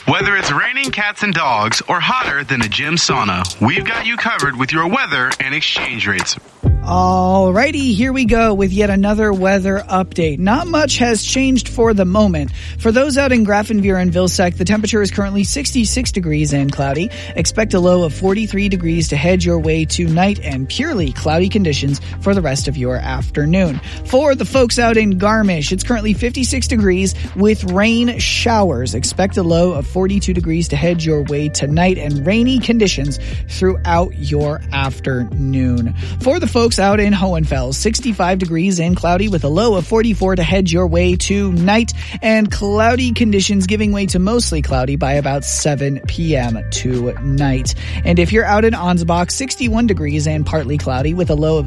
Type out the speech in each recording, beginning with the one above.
Whether it's raining cats and dogs or hotter than a gym sauna, we've got you covered with your weather and exchange rates. Alrighty, here we go with yet another weather update. Not much has changed for the moment. For those out in Grafenwehr and Vilseck, the temperature is currently 66 degrees and cloudy. Expect a low of 43 degrees to head your way to night and purely cloudy conditions for the rest of your afternoon. For the folks out in Garmisch, it's currently 56 degrees with rain showers. Expect a low of 42 degrees to head your way tonight and rainy conditions throughout your afternoon. For the folks out in Hohenfels, 65 degrees and cloudy with a low of 44 to head your way tonight, and cloudy conditions giving way to mostly cloudy by about 7 p.m. tonight. And if you're out in Ansbach, 61 degrees and partly cloudy with a low of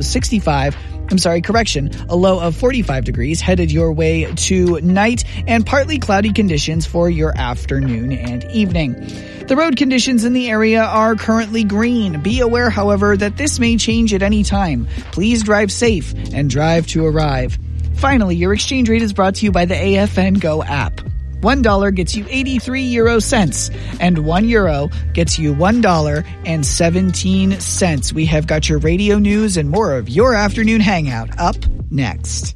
a low of 45 degrees headed your way tonight, and partly cloudy conditions for your afternoon and evening. The road conditions in the area are currently green. Be aware, however, that this may change at any time. Please drive safe and drive to arrive. Finally, your exchange rate is brought to you by the AFN Go app. $1 gets you 83 euro cents, and €1 gets you $1.17. We have got your radio news and more of your afternoon hangout up next.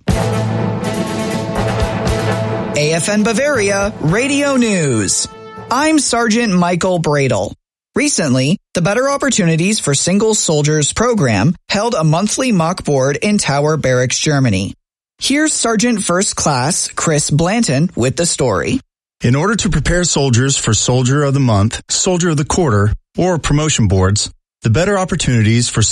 AFN Bavaria Radio News. I'm Sergeant Michael Bradle. Recently, the Better Opportunities for Single Soldiers program held a monthly mock board in Tower Barracks, Germany. Here's Sergeant First Class Chris Blanton with the story. In order to prepare soldiers for Soldier of the Month, Soldier of the Quarter, or promotion boards, the Better Opportunities for